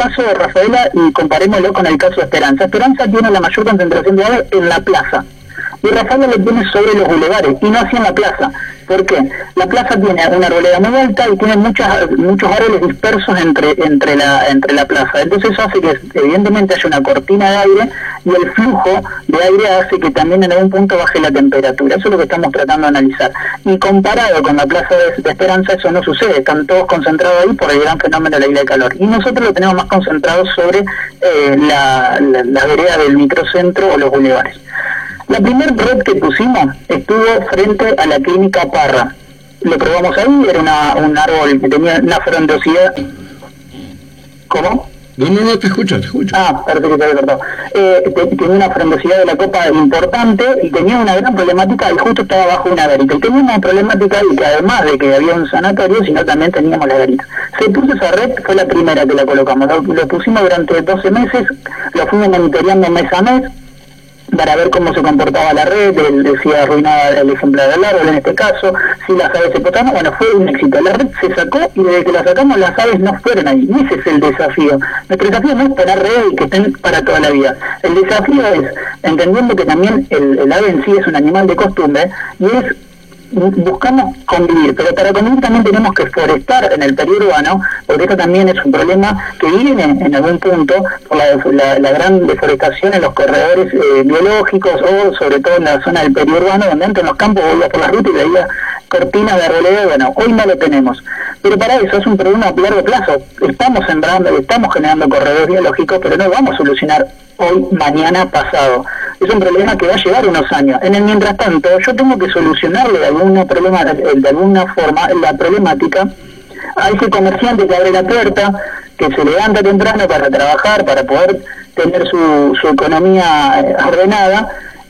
caso de Rafaela y comparémoslo con el caso de Esperanza. Esperanza tiene la mayor concentración de aves en la plaza, y Rafaela lo tiene sobre los bulevares, y no así en la plaza. ¿Por qué? La plaza tiene una arboleda muy alta y tiene muchos árboles dispersos entre la plaza. Entonces eso hace que evidentemente haya una cortina de aire, y el flujo de aire hace que también en algún punto baje la temperatura. Eso es lo que estamos tratando de analizar. Y comparado con la plaza de Esperanza, eso no sucede. Están todos concentrados ahí por el gran fenómeno de la isla de calor. Y nosotros lo tenemos más concentrado sobre la vereda del microcentro o los bulevares. La primera red que pusimos estuvo frente a la clínica Parra. Lo probamos ahí, era un árbol que tenía una frondosidad. ¿Cómo? No, te escucho. Perfecto. Tenía una frondosidad de la copa importante y tenía una gran problemática, y justo estaba bajo una garita. Y tenía una problemática y que además de que había un sanatorio, sino también teníamos la garita. Se puso esa red, fue la primera que la colocamos. Lo pusimos durante 12 meses, lo fuimos monitoreando mes a mes, para ver cómo se comportaba la red, si arruinaba el ejemplar del árbol en este caso, si las aves se potaban. Bueno, fue un éxito. La red se sacó y desde que la sacamos las aves no fueron ahí. Y ese es el desafío. Nuestro desafío no es poner redes y que estén para toda la vida. El desafío es, entendiendo que también el ave en sí es un animal de costumbre, y es buscamos convivir, pero para convivir también tenemos que forestar en el periurbano, porque esto también es un problema que viene en algún punto por la gran deforestación en los corredores biológicos, o sobre todo en la zona del periurbano, donde entran los campos, volvía por la ruta y veía cortinas de arboleda. Bueno, hoy no lo tenemos, pero para eso es un problema a largo plazo. Estamos sembrando, estamos generando corredores biológicos, pero no vamos a solucionar hoy, mañana, pasado. Es un problema que va a llevar unos años. En el mientras tanto, yo tengo que solucionarle de alguna forma la problemática a ese comerciante que abre la puerta, que se levanta temprano para trabajar, para poder tener su economía ordenada,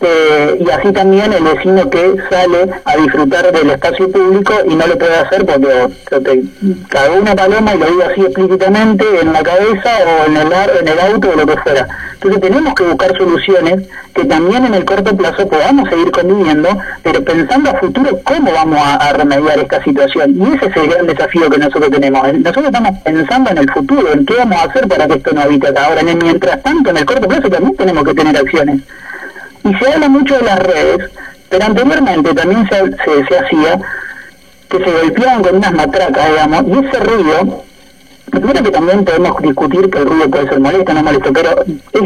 y así también el vecino que sale a disfrutar del espacio público y no lo puede hacer porque te cagó una paloma, y lo digo así explícitamente, en la cabeza o en el auto o lo que fuera. Entonces tenemos que buscar soluciones que también en el corto plazo podamos seguir conviviendo, pero pensando a futuro cómo vamos a remediar esta situación. Y ese es el gran desafío que nosotros tenemos. Nosotros estamos pensando en el futuro, en qué vamos a hacer para que esto no habite acá. Ahora, en el mientras tanto, en el corto plazo también tenemos que tener acciones. Y se habla mucho de las redes, pero anteriormente también se hacía que se golpeaban con unas matracas, digamos, y ese ruido, primero que también podemos discutir que el ruido puede ser molesto, no molesto, pero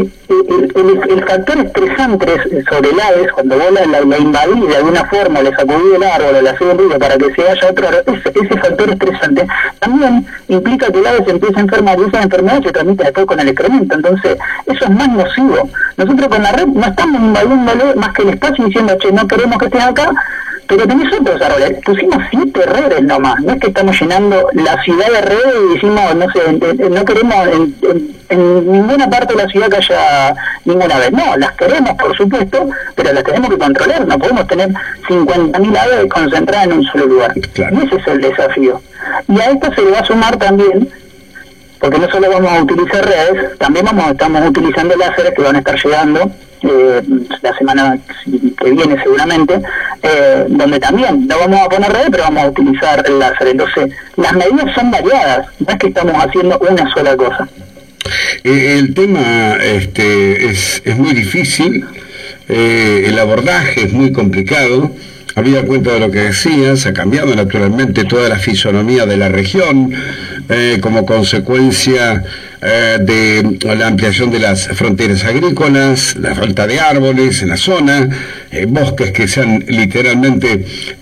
el factor estresante sobre el aves, cuando vos la invadís de alguna forma, le sacudís el árbol o le hacés un ruido para que se vaya otro árbol, ese factor estresante también implica que el ave se empieza a enfermar, y esa enfermedad se transmite después con el excremento. Entonces eso es más nocivo. Nosotros con la red no estamos invadiéndole más que el espacio diciendo, che, no queremos que estés acá, pero tenés otros árboles. Pusimos 7 redes nomás, no es que estamos llenando la ciudad de redes y decimos, no sé, no queremos en ninguna parte de la ciudad que haya ninguna ave. No, las queremos, por supuesto, pero las tenemos que controlar. No podemos tener 50.000 aves concentradas en un solo lugar. Claro. Y ese es el desafío. Y a esto se le va a sumar también, porque no solo vamos a utilizar redes, también estamos utilizando láseres que van a estar llegando la semana que viene seguramente, donde también no vamos a poner redes, pero vamos a utilizar el láser. Entonces las medidas son variadas, no es que estamos haciendo una sola cosa. El tema es muy difícil, el abordaje es muy complicado. Habida cuenta de lo que decías, ha cambiado naturalmente toda la fisonomía de la región como consecuencia de la ampliación de las fronteras agrícolas, la falta de árboles en la zona, bosques que se han literalmente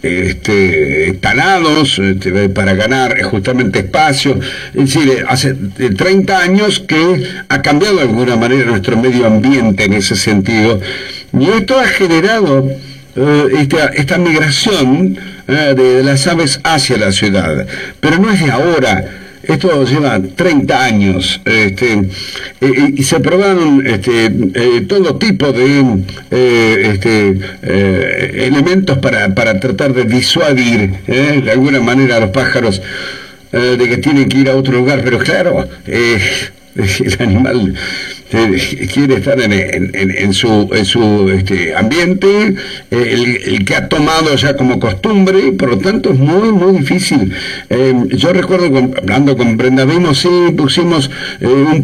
talados para ganar justamente espacio. Es decir, hace 30 años que ha cambiado de alguna manera nuestro medio ambiente en ese sentido, y esto ha generado esta migración de las aves hacia la ciudad, pero no es de ahora. Esto lleva 30 años, y se probaron todo tipo de elementos para tratar de disuadir de alguna manera a los pájaros de que tienen que ir a otro lugar, pero claro, el animal quiere estar en su ambiente, el que ha tomado ya como costumbre, y por lo tanto es muy difícil. Yo recuerdo, hablando con Brenda, pusimos un